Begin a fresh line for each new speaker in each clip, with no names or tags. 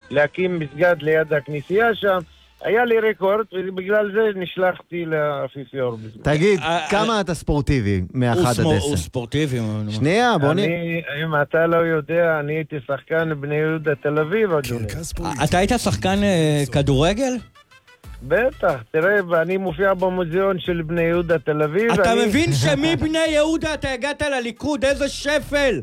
להקים מסגד ליד הכנסייה שם. היה לי רקורד, ובגלל זה נשלחתי לאפיפיור.
תגיד, כמה אתה ספורטיבי מ-1 עד 10?
הוא ספורטיבי.
שנייה, בוא
אם אתה לא יודע, אני הייתי שחקן בני יהודה תל אביב, אדוני.
אתה היית שחקן כדורגל?
בטח, תראה, אני מופיע במוזיאון של בני יהודה תל אביב.
אתה מבין שמבני יהודה אתה הגעת לליכוד? איזה שפל!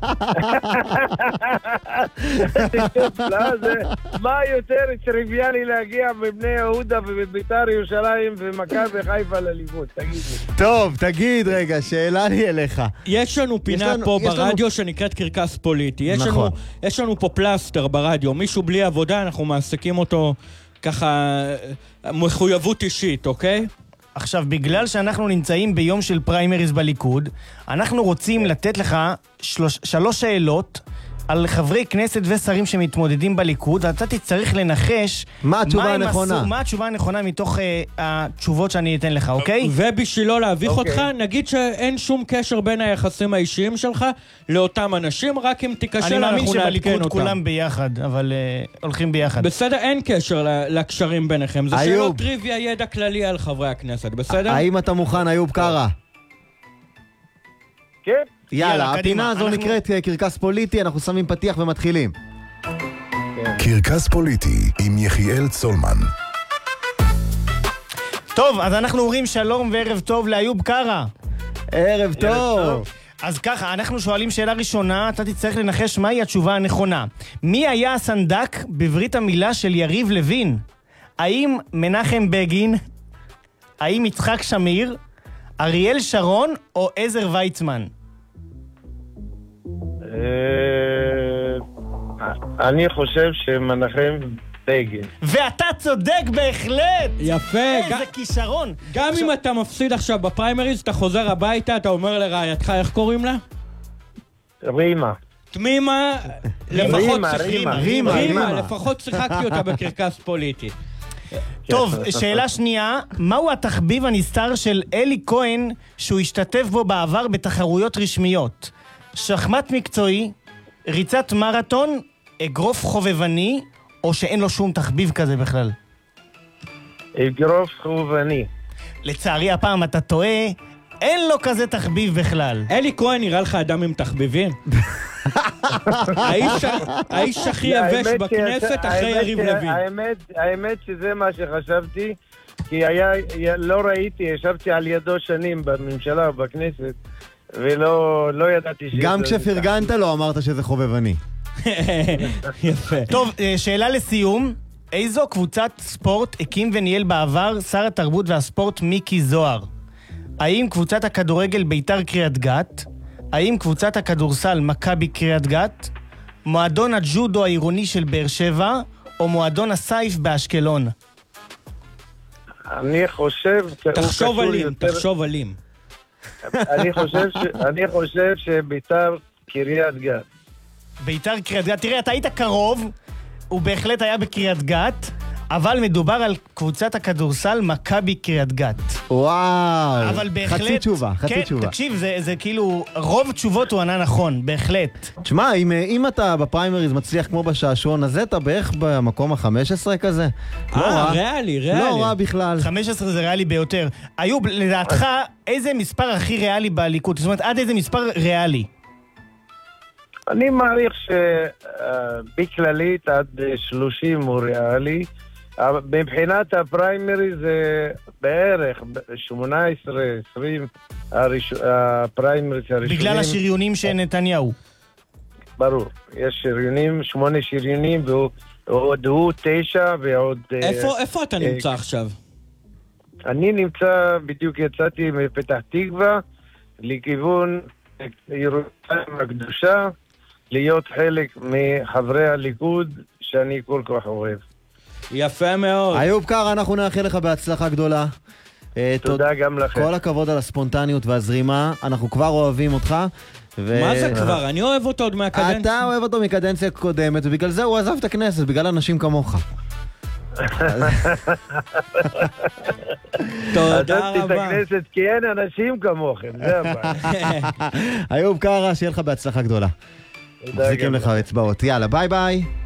מה יותר טריוויאלי להגיע מבני יהודה ובביתר ירושלים ומכבי חיפה לליכוד? תגיד לי.
טוב, תגיד רגע, שאלה לי אליך.
יש לנו פינה פה ברדיו שנקראת קרקס פוליטי. יש לנו פה פלסטר ברדיו. מישהו בלי עבודה, אנחנו מעסיקים אותו ככה מחויבות אישית, אוקיי?
עכשיו, בגלל שאנחנו נמצאים ביום של פריימריז בליכוד, אנחנו רוצים לתת לך 3 שאלות על חברי כנסת ושרים שמתמודדים בליכוד, ואתה תצטרך לנחש
מה התשובה הנכונה.
מה התשובה הנכונה מתוך התשובות שאני אתן לך, אוקיי?
ובשבילו להביך אותך, נגיד שאין שום קשר בין היחסים האישיים שלך לאותם אנשים, רק אם תיקשר אנחנו נעדכן אותם.
אני מאמין שבליכוד כולם ביחד, אבל הולכים ביחד.
בסדר, אין קשר לקשרים ביניכם. זה שאלות טריוויה, ידע כללי על חברי הכנסת, בסדר?
האם אתה מוכן, איוב קרא?
כן.
יאללה, הפינה הזו נקראת קרקס פוליטי, אנחנו שמים פתיח ומתחילים.
קרקס פוליטי עם יחיאל צולמן.
טוב, אז אנחנו אומרים שלום וערב טוב לאיוב קרא.
ערב טוב.
אז ככה, אנחנו שואלים שאלה ראשונה, אתה תצטרך לנחש מהי התשובה הנכונה. מי היה הסנדק בברית המילה של יריב לוין? האם מנחם בגין? האם יצחק שמיר? אריאל שרון או עזר ויצמן?
אני חושב שמנחם בגין.
ואתה צודק בהחלט!
יפה.
איזה כישרון.
גם אם אתה מפסיד עכשיו בפריימריז, אתה חוזר הביתה, אתה אומר לרעייתך, איך קוראים לה?
רימה.
תמימה, לפחות
רימה.
לפחות שיחקתי אותה בקרקס פוליטי.
טוב, שאלה שנייה, מהו התחביב הנסתר של אלי כהן שהוא השתתף בו בעבר בתחרויות רשמיות? שחמט מקצועי, ריצת מרתון, אגרוף חובבני, או שאין לו שום תחביב כזה בכלל?
אגרוף חובבני.
לצערי הפעם אתה טועה, אין לו כזה תחביב בכלל.
אלי כהן נראה לך אדם עם תחביבים? האיש הכי יבש בכנסת אחרי יריב לוין.
האמת שזה מה שחשבתי, כי לא ראיתי, ישבתי על ידו שנים בממשלה או בכנסת, ולא ידעתי שזה...
גם כשפרגנת לו אמרת שזה חובבני.
יפה.
טוב, שאלה לסיום. איזו קבוצת ספורט הקים וניהל בעבר שר התרבות והספורט מיקי זוהר? האם קבוצת הכדורגל ביתר קריית גת? האם קבוצת הכדורסל מכבי קריית גת? מועדון הג'ודו העירוני של באר שבע? או מועדון הסייף באשקלון?
אני חושב...
תחשוב עלים.
אני חושב שביתר קריית גת.
ביתר קריית גת. תראה, אתה היית קרוב, הוא בהחלט היה בקריית גת, אבל מדובר על קבוצת הכדורסל מכבי קריית גת.
וואו,
אבל בהחלט,
חצי תשובה.
תקשיב, זה כאילו, רוב תשובות הוא ענה נכון, בהחלט.
תשמע, אם אתה בפריימריז מצליח כמו בשעשועון הזה, אתה בערך במקום ה-15 כזה.
ריאלי.
לא רע בכלל.
15 זה ריאלי ביותר. איוב, לדעתך, איזה מספר הכי ריאלי בליכוד? זאת אומרת, עד איזה מספר ריאלי?
אני מעריך שבכללית עד 30 הוא ריאלי. מבחינת הפריימרי זה בערך 18, 20 הפריימריז הראשונים.
בגלל השריונים של נתניהו.
ברור, יש שריונים, 8 שריונים, ועוד הוא 9 ועוד...
איפה אתה נמצא עכשיו?
אני נמצא, בדיוק יצאתי מפתח תקווה לכיוון ירושלים הקדושה, להיות חלק מחברי הליכוד שאני כל כך אוהב.
יפה מאוד.
איוב קרא, אנחנו נאחל לך בהצלחה גדולה.
תודה גם לכם.
כל הכבוד על הספונטניות והזרימה, אנחנו כבר אוהבים אותך.
מה זה כבר? אני אוהב אותו עוד מהקדנציה.
אתה אוהב אותו מקדנציה קודמת, ובגלל זה הוא עזב את הכנסת, בגלל אנשים כמוך.
תודה רבה.
עזבתי את הכנסת כי אין אנשים כמוכם, זה הבא.
איוב קרא, שיהיה לך בהצלחה גדולה. מחזיקים לך אצבעות. יאללה, ביי ביי.